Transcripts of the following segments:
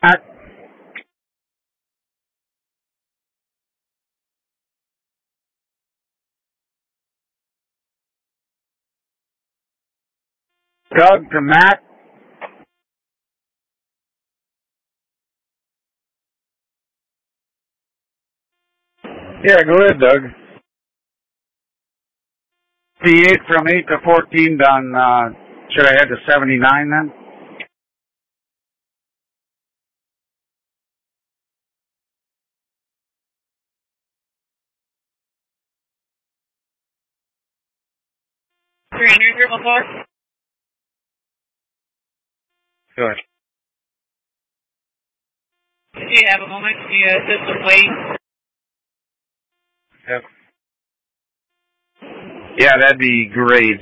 Doug to Matt. Yeah, go ahead, Doug. 58 from 8 to 14 done. Should I head to 79 then? Good. Do you have a moment? Do you just wait? Yep. Yeah, that'd be great.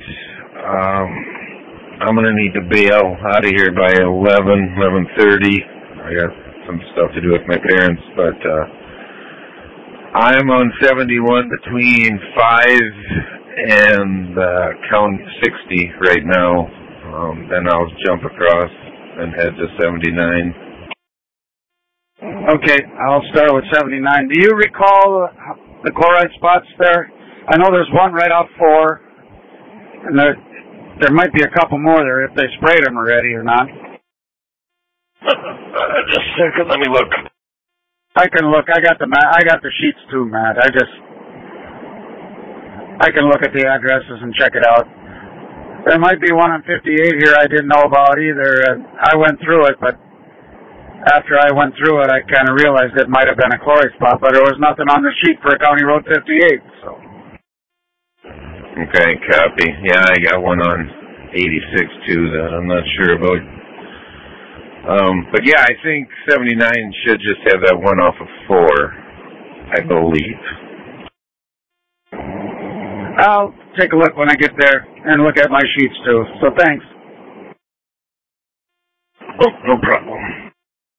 I'm going to need to bail out of here by 11:30. I got some stuff to do with my parents, but I'm on 71 between 5 and count 60 right now. Then I'll jump across and head to 79. Okay, I'll start with 79. Do you recall the chloride spots there? I know there's one right off 4, and there might be a couple more there if they sprayed them already or not. Just a second, let me look. I can look. I got the sheets too, Matt. I can look at the addresses and check it out. There might be one on 58 here I didn't know about either. I went through it, but after I went through it, I kind of realized it might have been a chloride spot, but there was nothing on the sheet for County Road 58. So. Okay, copy. Yeah, I got one on 86 too that I'm not sure about. But yeah, I think 79 should just have that one off of 4, I believe. I'll take a look when I get there and look at my sheets too. So thanks. Oh, no problem.